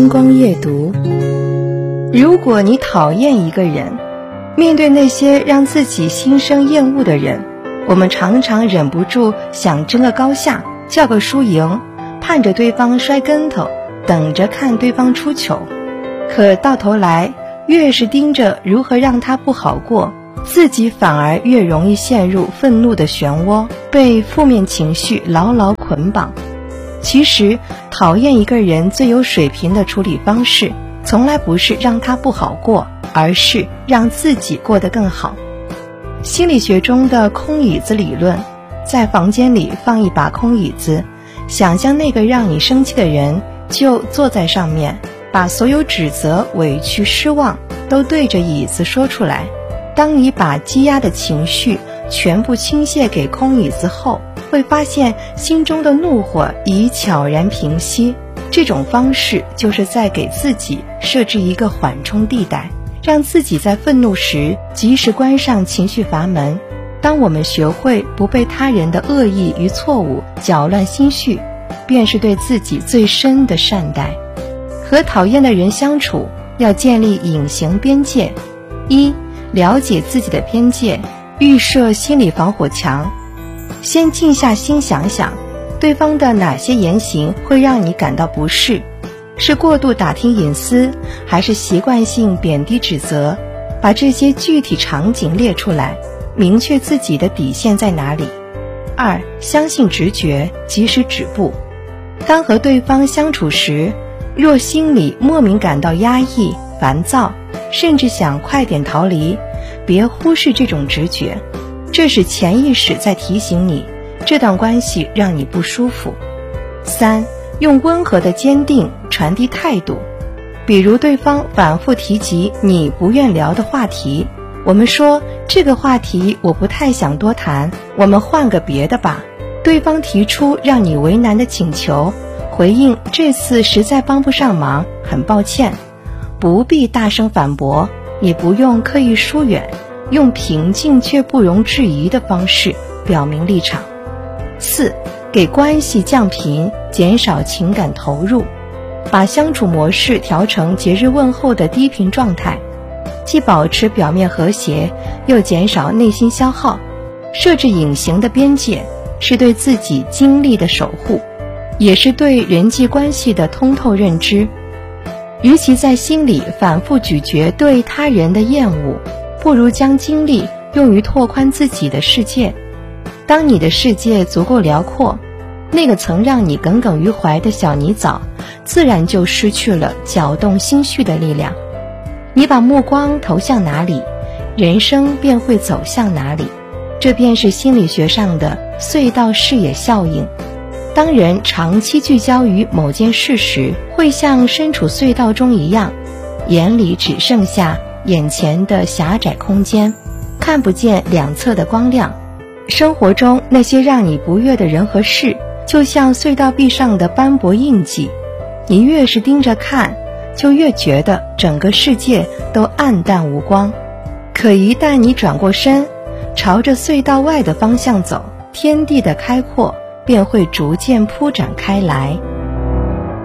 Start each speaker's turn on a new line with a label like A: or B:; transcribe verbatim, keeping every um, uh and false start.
A: 星光夜读。如果你讨厌一个人，面对那些让自己心生厌恶的人，我们常常忍不住想争个高下，较个输赢，盼着对方摔跟头，等着看对方出糗。可到头来，越是盯着如何让他不好过，自己反而越容易陷入愤怒的漩涡，被负面情绪牢牢捆绑。其实讨厌一个人最有水平的处理方式，从来不是让他不好过，而是让自己过得更好。心理学中的空椅子理论，在房间里放一把空椅子，想象那个让你生气的人就坐在上面，把所有指责、委屈、失望都对着椅子说出来。当你把积压的情绪全部倾泻给空椅子后，会发现心中的怒火已悄然平息。这种方式就是在给自己设置一个缓冲地带，让自己在愤怒时及时关上情绪阀门。当我们学会不被他人的恶意与错误搅乱心绪，便是对自己最深的善待。和讨厌的人相处，要建立隐形边界。一、了解自己的边界，预设心理防火墙。先静下心想想，对方的哪些言行会让你感到不适？是过度打听隐私，还是习惯性贬低指责？把这些具体场景列出来，明确自己的底线在哪里。二、相信直觉，及时止步。当和对方相处时，若心里莫名感到压抑、烦躁，甚至想快点逃离，别忽视这种直觉，这是潜意识在提醒你，这段关系让你不舒服。三、用温和的坚定传递态度。比如对方反复提及你不愿聊的话题，我们说这个话题我不太想多谈，我们换个别的吧。对方提出让你为难的请求，回应这次实在帮不上忙，很抱歉。不必大声反驳，也不用刻意疏远，用平静却不容置疑的方式表明立场。四、给关系降频，减少情感投入。把相处模式调成节日问候的低频状态，既保持表面和谐，又减少内心消耗。设置隐形的边界，是对自己精力的守护，也是对人际关系的通透认知。与其在心里反复咀嚼对他人的厌恶，不如将精力用于拓宽自己的世界。当你的世界足够辽阔，那个曾让你耿耿于怀的小泥藻，自然就失去了搅动心绪的力量。你把目光投向哪里，人生便会走向哪里。这便是心理学上的隧道视野效应。当人长期聚焦于某件事时，会像身处隧道中一样，眼里只剩下眼前的狭窄空间，看不见两侧的光亮。生活中那些让你不悦的人和事，就像隧道壁上的斑驳印记，你越是盯着看，就越觉得整个世界都暗淡无光。可一旦你转过身，朝着隧道外的方向走，天地的开阔便会逐渐铺展开来。